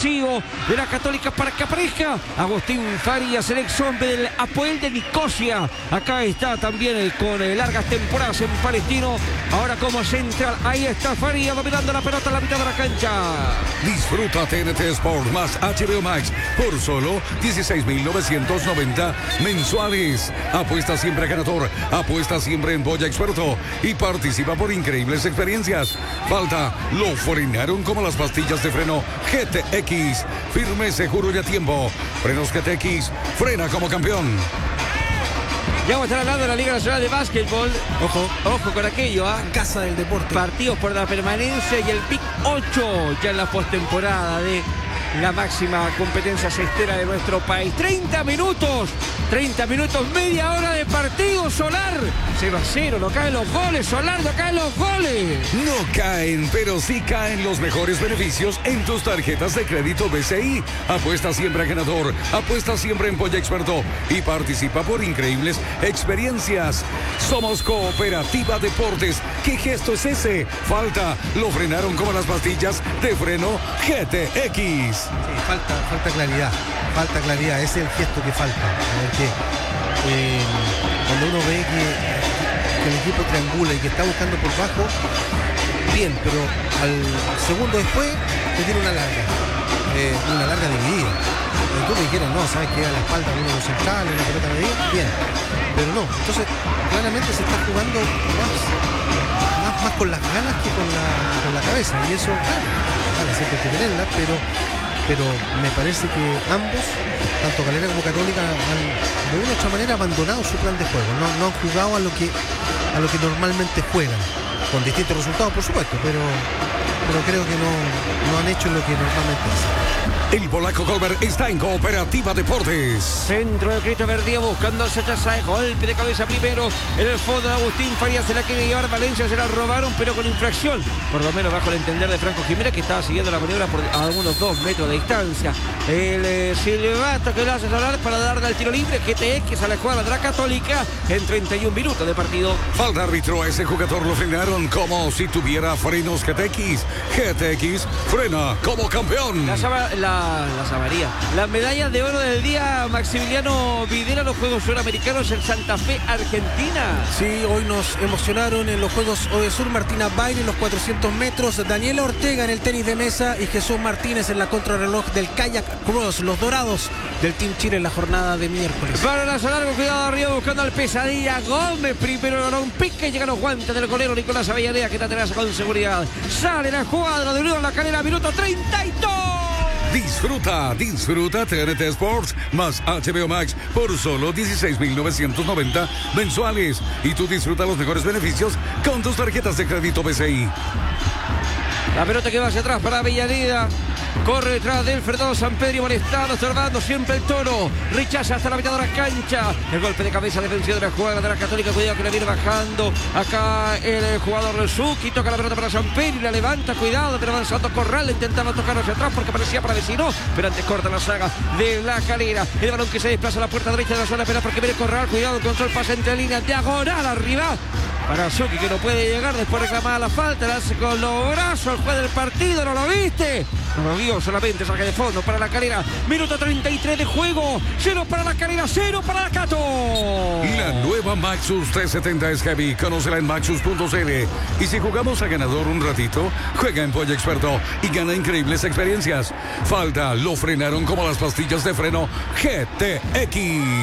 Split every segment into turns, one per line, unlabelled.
revulsivo de la Católica para que aparezca Agustín Farías, el ex hombre del Apoel de Nicosia. Acá está también con largas temporadas en Palestino, ahora como central. Ahí está Farías dominando la pelota en la mitad de la cancha.
Disfruta TNT Sport más HBO Max por solo 16.990 mensuales. Apuesta siempre ganador, apuesta siempre en Boya Experto y participa por increíbles experiencias. Falta, lo frenaron como las pastillas de freno GTX. Firme, seguro y a tiempo. Frenos GTX, frena como campeón.
Ya vamos a estar hablando de la Liga Nacional de Básquetbol. Ojo con aquello, ¿ah?
Casa del deporte.
Partidos por la permanencia y el pick 8 ya en la postemporada de la máxima competencia cestera de nuestro país. 30 minutos, media hora de partido. Solar 0-0, no caen los goles. Solar, no caen los goles.
No caen, pero sí caen los mejores beneficios en tus tarjetas de crédito BCI. Apuesta siempre a ganador, apuesta siempre en Boya Experto y participa por increíbles experiencias. Somos Cooperativa Deportes. ¿Qué gesto es ese? Falta, lo frenaron como las pastillas de freno GTX.
Sí, falta claridad, ese es el gesto que falta. Cuando uno ve que el equipo triangula y que está buscando por bajo, bien, pero al segundo después te tiene una larga dividida. Tú me dijeras, no, sabes que a la espalda uno de los centrales, una pelota medida, bien, pero no. Entonces, claramente se está jugando más con las ganas que con la cabeza, y eso, claro, siempre hay que tenerla, pero me parece que ambos, tanto Calera como Católica, han de una u otra manera abandonado su plan de juego. No han jugado a lo que normalmente juegan, con distintos resultados por supuesto, pero creo que no han hecho lo que normalmente hacen.
El polaco Colbert está en Cooperativa Deportes.
Centro de Cristo Verdía buscando a Sacha Sáez. Golpe de cabeza primero en el fondo de Agustín Farías. Se la quiere llevar Valencia, se la robaron, pero con infracción. Por lo menos bajo el entender de Franco Jiménez, que estaba siguiendo la maniobra por algunos 2 metros de distancia. El silbato que le hace sonar para darle al tiro libre. GTX a la escuadra de la Católica en 31 minutos de partido.
Falta árbitro, a ese jugador lo frenaron como si tuviera frenos GTX. GTX frena como campeón.
La medalla de oro del día, Maximiliano Videla, los Juegos Suramericanos en Santa Fe, Argentina.
Sí, hoy nos emocionaron en los Juegos Odesur, Martina Baile en los 400 metros, Daniela Ortega en el tenis de mesa y Jesús Martínez en la contrarreloj del kayak cross, los dorados del Team Chile en la jornada de miércoles.
Para el largo, cuidado arriba buscando al Pesadilla Gómez, primero logra un pique, llegan los guantes del golero Nicolás Avellaneda, que está atrás con seguridad. Sale la jugada de Unión La Calera, minuto 32.
Disfruta TNT Sports más HBO Max por solo 16.990 mensuales. Y tú disfruta los mejores beneficios con tus tarjetas de crédito BCI.
La pelota que va hacia atrás para Avellaneda. Corre detrás del Fernando Sampedri, molestado, observando siempre el Toro. Rechaza hasta la mitad de la cancha. El golpe de cabeza defensivo de la jugada de la Católica. Cuidado que le viene bajando. Acá el jugador Suki toca la pelota para Sampedri. La levanta, cuidado, pero avanzando Corral. Intentaba tocar hacia atrás porque parecía para vecino. Pero antes corta la saga de La Calera. El balón que se desplaza a la puerta derecha de la zona penal porque viene Corral. Cuidado, control, pase entre líneas. Diagonal arriba. Para Suki, que no puede llegar después de reclamar la falta. La hace con los brazos el juez del partido. ¿No lo viste? No lo vio, solamente saque de fondo para La Calera. Minuto 33 de juego. 0 para La Calera, 0 para la Cato.
La nueva Maxus 370 es heavy. Conócela en maxus.cl. Y si jugamos a ganador un ratito, juega en Boya Experto y gana increíbles experiencias. Falta, lo frenaron como las pastillas de freno GTX.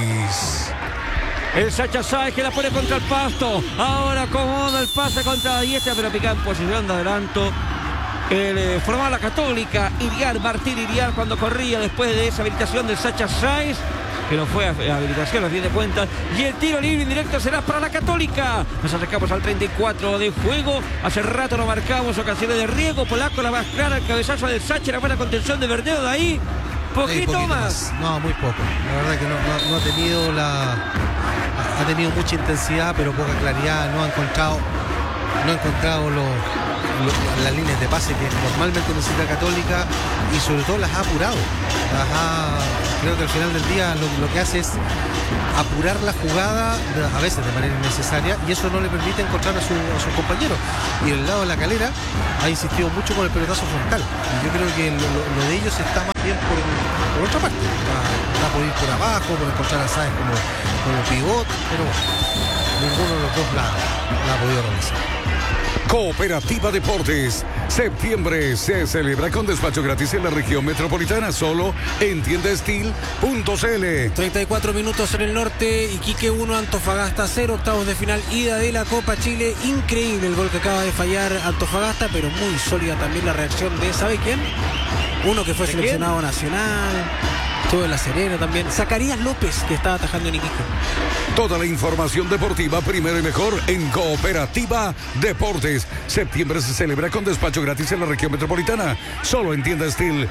El Sacha Sáez que la pone contra el pasto. Ahora acomoda el pase contra Diestra, pero pica en posición de adelanto. Formaba la Católica. Martín Iriar cuando corría después de esa habilitación del Sacha Sáez, que no fue habilitación a fin de cuentas. Y el tiro libre indirecto será para la Católica. Nos acercamos al 34 de juego. Hace rato no marcamos ocasiones de riesgo. Polaco la más clara, el cabezazo del Sacha, la buena contención de Verdeo de ahí. Poquito más.
No, muy poco. La verdad que no ha tenido ha tenido mucha intensidad, pero poca claridad. No ha encontrado no ha encontrado las líneas de pase que normalmente necesita Católica y sobre todo las ha apurado. Creo que al final del día lo que hace es apurar la jugada a veces de manera innecesaria y eso no le permite encontrar a sus compañeros. Y el lado de La Calera ha insistido mucho con el pelotazo frontal y yo creo que lo de ellos está más bien por otra parte. Va por ir por abajo, por encontrar a Sáenz como pivot, pero ninguno de los dos la ha podido realizar.
Cooperativa Deportes. Septiembre se celebra con despacho gratis en la región metropolitana, solo en tiendastil.cl.
34 minutos en el norte, Iquique 1, Antofagasta 0, octavos de final, ida de la Copa Chile. Increíble el gol que acaba de fallar Antofagasta, pero muy sólida también la reacción de, ¿sabe quién? Uno que fue seleccionado nacional, estuvo en La Serena también, Zacarías López, que estaba atajando en Iquique.
Toda la información deportiva primero y mejor en Cooperativa Deportes. Septiembre se celebra con despacho gratis en la región metropolitana, solo en tiendastil.cl.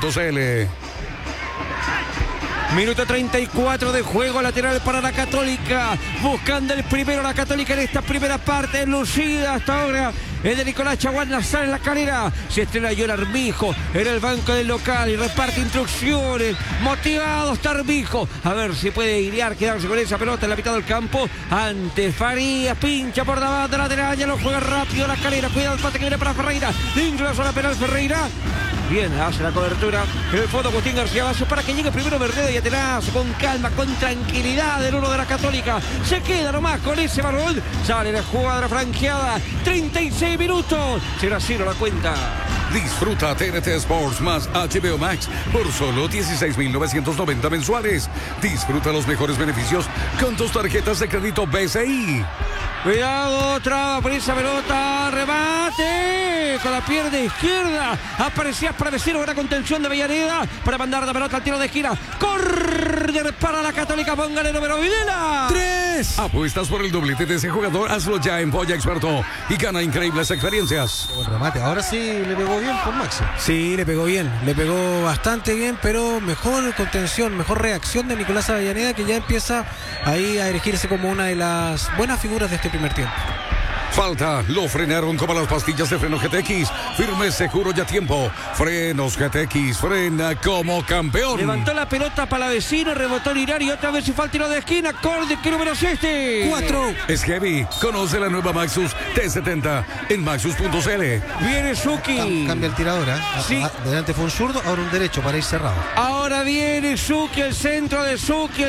Minuto 34 de juego, lateral para la Católica, buscando el primero la Católica en esta primera parte, lucida hasta ahora. Es de Nicolás Chaguán, sale en La Calera, se estrena Joel Armijo en el banco del local y reparte instrucciones. Motivado está Armijo, a ver si puede idear, quedarse con esa pelota en la mitad del campo. Antes Farías, pincha por la banda lateral, ya lo juega rápido La Calera, cuidado el pase que viene para Ferreira, dentro de la zona penal Ferreira. Bien, hace la cobertura en el fondo Agustín García Vaso para que llegue primero Verdeo y Atenazo con calma, con tranquilidad el uno de la Católica. Se queda nomás con ese balón. Sale la jugada franqueada. 36 minutos. 0-0 la cuenta.
Disfruta TNT Sports más HBO Max por solo 16.990 mensuales. Disfruta los mejores beneficios con tus tarjetas de crédito BCI.
Cuidado, traba por esa pelota, remate con la pierna izquierda. Aparecía Pravecino, buena contención de Avellaneda para mandar la pelota al tiro de esquina. Córner para la Católica, póngale número Videla.
3.
Apuestas por el doblete de ese jugador, hazlo ya en Boya Experto y gana increíbles experiencias.
Buen remate, ahora sí le pegó bien por Maxi.
Sí, le pegó bien, le pegó bastante bien, pero mejor contención, mejor reacción de Nicolás Avellaneda, que ya empieza ahí a erigirse como una de las buenas figuras de este primer tiempo.
Falta, lo frenaron como las pastillas de freno GTX. Firme, seguro y a tiempo. Frenos GTX, frena como campeón.
Levantó la pelota para la vecina, rebotó Lirari y otra vez si falta tiro de esquina. Corte, ¿qué número es este?
4.
Es heavy. Conoce la nueva Maxus T70 en maxus.cl.
Viene Suki.
Cambia el tirador, ¿eh?
Sí.
Delante fue un zurdo, ahora un derecho para ir cerrado.
Ahora viene Suki, el centro de Suki,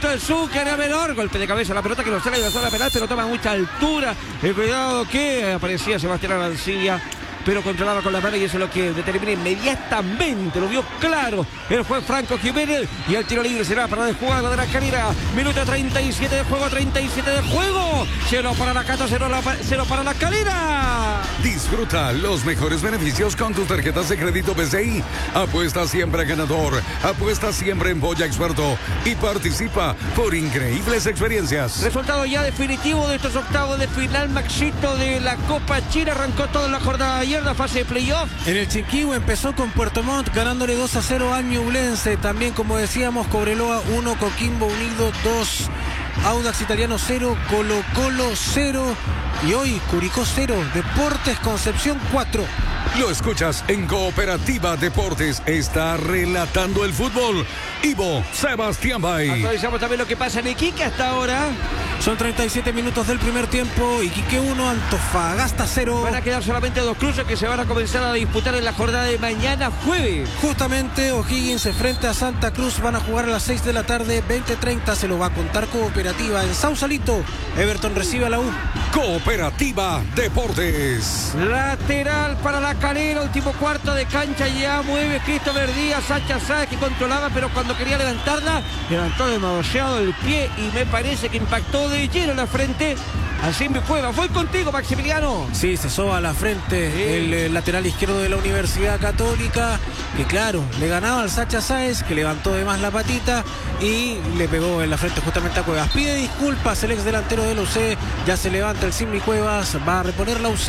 área menor. Golpe de cabeza, la pelota que lo sale de la zona penal, pero toma mucha altura. Cuidado que aparecía Sebastián Arancilla, pero controlaba con la mano y eso es lo que determina inmediatamente, lo vio claro el juez Franco Jiménez y el tiro libre será para la jugada de La Calera. Minuto 37 de juego, 37 de juego. 0 para la Cato, 0 para La Calera.
Disfruta los mejores beneficios con tus tarjetas de crédito BCI. Apuesta siempre a ganador, apuesta siempre en Boya Experto y participa por increíbles experiencias.
Resultado ya definitivo de estos octavos de final, Maxito, de la Copa Chile. Arrancó toda la jornada de ayer, la fase de playoff.
En el Chiquihue empezó con Puerto Montt ganándole 2-0 al Ñublense. También, como decíamos, Cobreloa 1, Coquimbo Unido 2, Audax Italiano 0, Colo Colo 0 y hoy Curicó 0, Deportes Concepción 4.
Lo escuchas en Cooperativa Deportes. Está relatando el fútbol Ivo Sebastián Bay.
Actualizamos también lo que pasa en Iquique hasta ahora.
Son 37 minutos del primer tiempo. Iquique 1, Antofagasta 0.
Van a quedar solamente dos cruces que se van a comenzar a disputar en la jornada de mañana jueves.
Justamente O'Higgins se frente a Santa Cruz. Van a jugar a las 6 de la tarde, 20:30. Se lo va a contar Cooperativa en Sausalito. Everton recibe a la U.
Cooperativa Deportes.
Lateral para La Calera, último cuarto de cancha, ya mueve Christopher Díaz. Sacha Sáez que controlaba, pero cuando quería levantarla, levantó demasiado el pie y me parece que impactó de lleno en la frente. Así me Cueva, voy contigo, Maximiliano.
Sí, se soba a la frente el lateral izquierdo de la Universidad Católica, que claro, le ganaba al Sacha Sáez, que levantó de más la patita y le pegó en la frente justamente a Cuevas. Pide disculpas el ex delantero del UC, ya se levanta el Simli Cuevas, va a reponer la UC.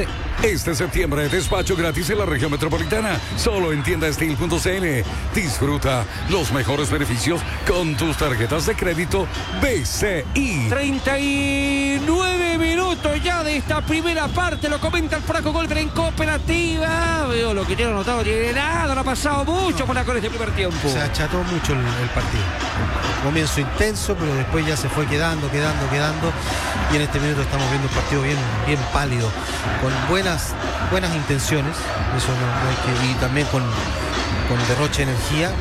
Este septiembre, despacho gratis en la región metropolitana, solo en tiendastil.cl. Disfruta los mejores beneficios con tus tarjetas de crédito BCI.
39 minutos ya de esta primera parte, lo comenta el Franco Golper en Cooperativa. Veo lo que tiene anotado, tiene nada, no ha pasado mucho con este primer tiempo.
Se acható mucho el partido. Comienzo intenso, pero después ya se fue quedando. Y en este minuto estamos viendo un partido bien pálido, con buenas intenciones, eso no hay que, y también con derroche de energía.